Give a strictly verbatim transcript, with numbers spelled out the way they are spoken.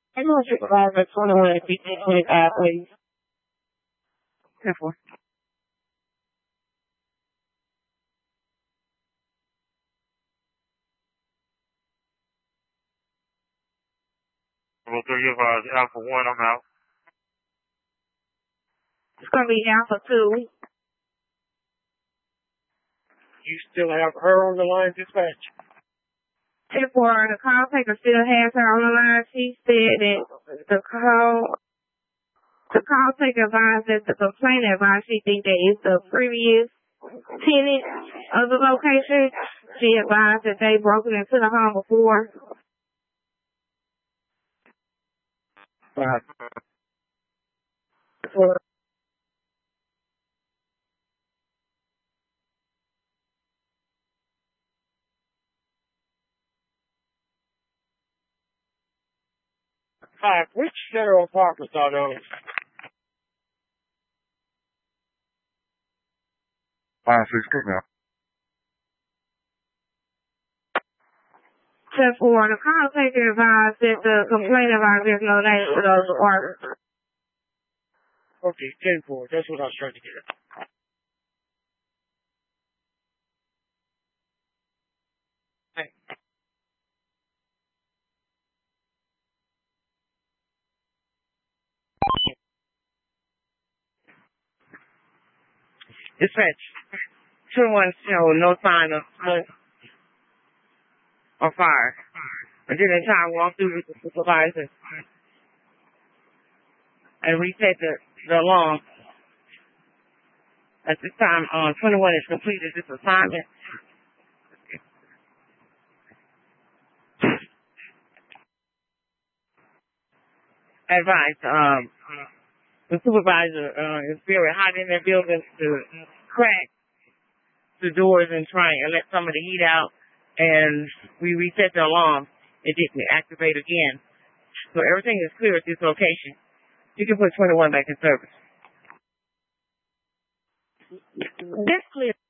I'm going to supervise at twenty-one and fifteen twenty-five, please. ten four. Well, three advise Alpha one, I'm out. It's going to be Alpha two. You still have her on the line, dispatch? ten four, the call taker still has her on the line. She said that the call, the call taker advised that the complainant advised she think that it's the previous tenant of the location. She advised that they broken into the home before. Five. For Five. Which federal apartments are those? Five, six, good now. ten four, the call taker advised that the complainant advised there's no name for those apartments. Okay, ten four. That's what I was trying to get at. Dispatch. twenty-one show no sign of smoke or fire. And then the child walked through with the supervisor and reset the, the alarm. At this time, uh, twenty-one is completed this assignment. Advice, um, the supervisor uh, is very hot in their building to crack the doors and try and let some of the heat out. And we reset the alarm. It didn't activate again. So everything is clear at this location. You can put twenty-one back in service. This clear.